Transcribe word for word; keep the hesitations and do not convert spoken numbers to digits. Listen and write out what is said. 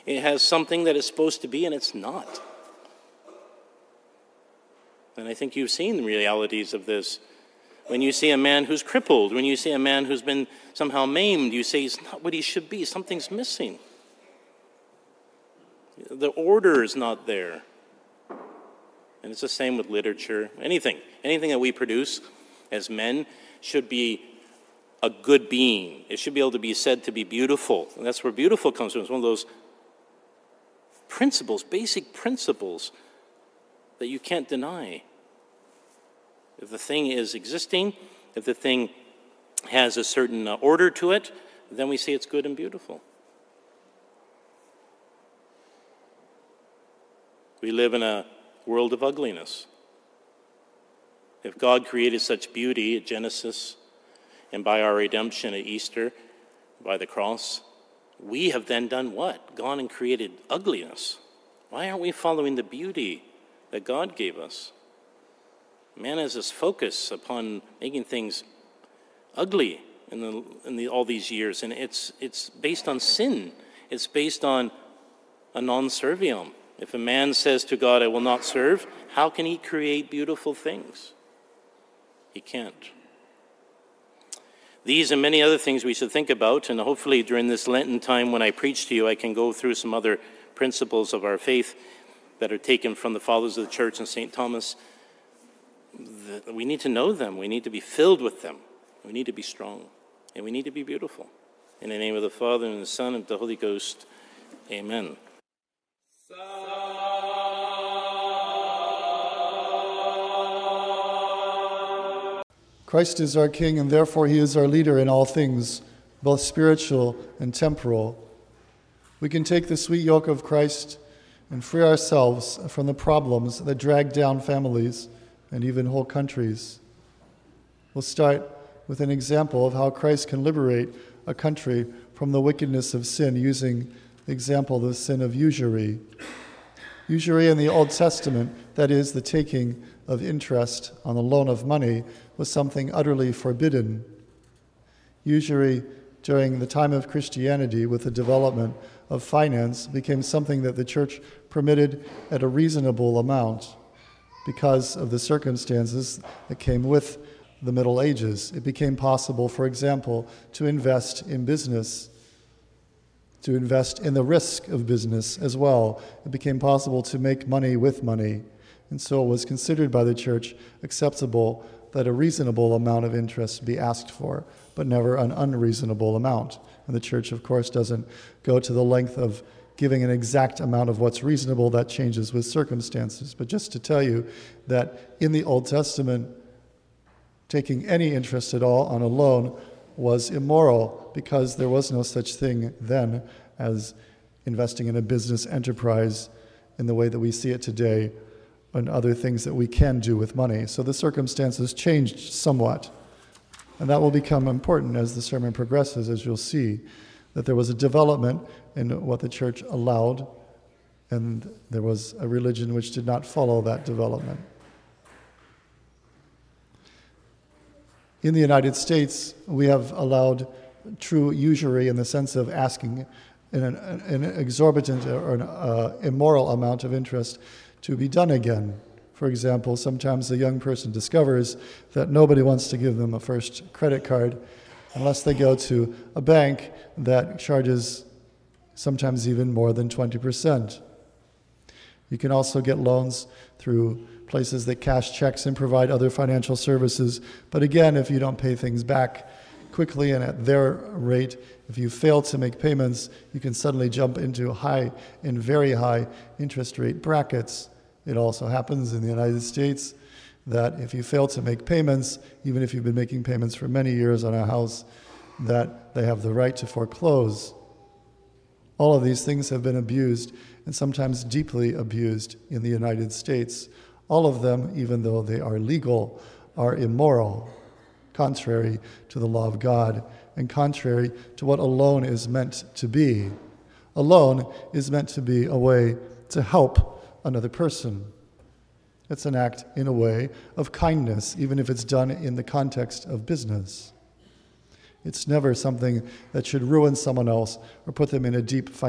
it has something that it's supposed to be and it's not. And I think you've seen the realities of this. When you see a man who's crippled, when you see a man who's been somehow maimed, you say he's not what he should be. Something's missing. The order is not there. And it's the same with literature. Anything, anything that we produce as men should be a good being. It should be able to be said to be beautiful. And that's where beautiful comes from. It's one of those principles, basic principles that you can't deny. If the thing is existing, if the thing has a certain uh, order to it, then we say it's good and beautiful. We live in a world of ugliness. If God created such beauty at Genesis and by our redemption at Easter, by the cross, we have then done what? Gone and created ugliness. Why aren't we following the beauty that God gave us? Man has this focus upon making things ugly in, the, in the, all these years, and it's, it's based on sin. It's based on a non serviam. If a man says to God, I will not serve, how can he create beautiful things? He can't. These and many other things we should think about, and hopefully during this Lenten time when I preach to you, I can go through some other principles of our faith that are taken from the fathers of the church and Saint Thomas. We need to know them. We need to be filled with them. We need to be strong. And we need to be beautiful. In the name of the Father, and the Son, and the Holy Ghost. Amen. Christ is our King, and therefore he is our leader in all things, both spiritual and temporal. We can take the sweet yoke of Christ and free ourselves from the problems that drag down families and even whole countries. We'll start with an example of how Christ can liberate a country from the wickedness of sin using the example of the sin of usury. Usury in the Old Testament, that is, the taking of interest on the loan of money, was something utterly forbidden. Usury during the time of Christianity, with the development of finance, became something that the church permitted at a reasonable amount because of the circumstances that came with the Middle Ages. It became possible, for example, to invest in business, to invest in the risk of business as well. It became possible to make money with money. And so it was considered by the church acceptable that a reasonable amount of interest be asked for, but never an unreasonable amount. And the church, of course, doesn't go to the length of giving an exact amount of what's reasonable. That changes with circumstances. But just to tell you that in the Old Testament, taking any interest at all on a loan was immoral because there was no such thing then as investing in a business enterprise in the way that we see it today and other things that we can do with money. So the circumstances changed somewhat. And that will become important as the sermon progresses, as you'll see, that there was a development in what the church allowed, and there was a religion which did not follow that development. In the United States, we have allowed true usury in the sense of asking an, an exorbitant or an uh, immoral amount of interest to be done again. For example, sometimes a young person discovers that nobody wants to give them a first credit card unless they go to a bank that charges sometimes even more than twenty percent. You can also get loans through places that cash checks and provide other financial services. But again, if you don't pay things back quickly and at their rate, if you fail to make payments, you can suddenly jump into high and very high interest rate brackets. It also happens in the United States that if you fail to make payments, even if you've been making payments for many years on a house, that they have the right to foreclose. All of these things have been abused, and sometimes deeply abused in the United States. All of them, even though they are legal, are immoral, contrary to the law of God, and contrary to what a loan is meant to be. A loan is meant to be a way to help another person. It's an act, in a way, of kindness, even if it's done in the context of business. It's never something that should ruin someone else or put them in a deep financial